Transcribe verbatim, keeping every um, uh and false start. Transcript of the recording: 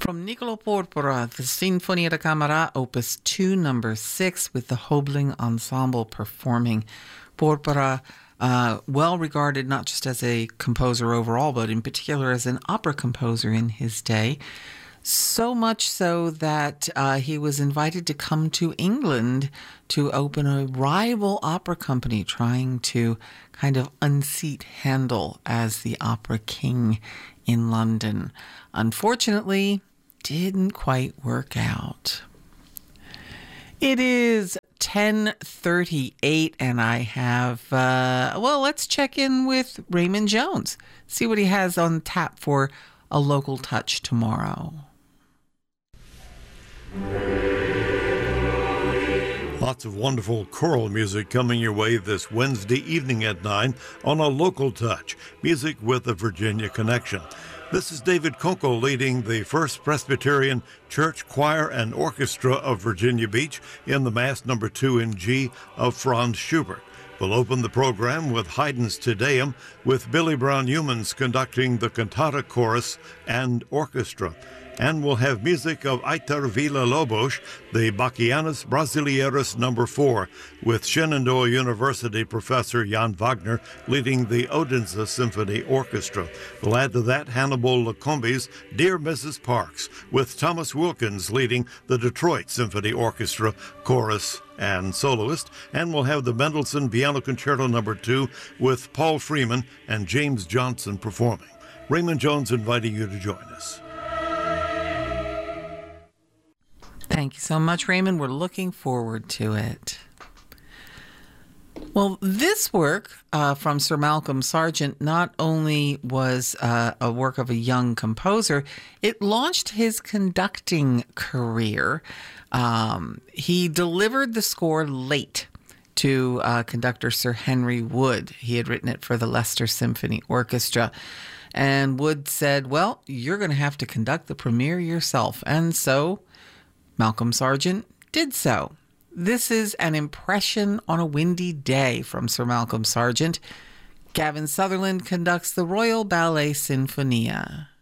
From Niccolò Porpora, the Sinfonia da Camera, Opus two, number six, with the Hobling Ensemble performing. Porpora, uh, well regarded not just as a composer overall, but in particular as an opera composer in his day. So much so that uh, he was invited to come to England to open a rival opera company, trying to kind of unseat Handel as the opera king in London. Unfortunately, didn't quite work out. It is ten thirty-eight, and I have, uh, well, let's check in with Raymond Jones, see what he has on tap for a local touch tomorrow. Lots of wonderful choral music coming your way this Wednesday evening at nine on A Local Touch, music with a Virginia connection. This is David Kunkel leading the First Presbyterian Church Choir and Orchestra of Virginia Beach in the Mass number two in G of Franz Schubert. We'll open the program with Haydn's Te Deum, with Billy Brown Humans conducting the cantata chorus and orchestra. And we'll have music of Aitor Villa-Lobos, the Bachianas Brasileiros number four, with Shenandoah University professor Jan Wagner leading the Odense Symphony Orchestra. We'll add to that Hannibal Lacombe's Dear Missus Parks, with Thomas Wilkins leading the Detroit Symphony Orchestra chorus and soloist. And we'll have the Mendelssohn Piano Concerto number two with Paul Freeman and James Johnson performing. Raymond Jones inviting you to join us. Thank you so much, Raymond. We're looking forward to it. Well, this work uh, from Sir Malcolm Sargent not only was uh, a work of a young composer, it launched his conducting career. Um, he delivered the score late to uh, conductor Sir Henry Wood. He had written it for the Leicester Symphony Orchestra. And Wood said, well, you're going to have to conduct the premiere yourself. And so Malcolm Sargent did so. This is An Impression on a Windy Day from Sir Malcolm Sargent. Gavin Sutherland conducts the Royal Ballet Sinfonia.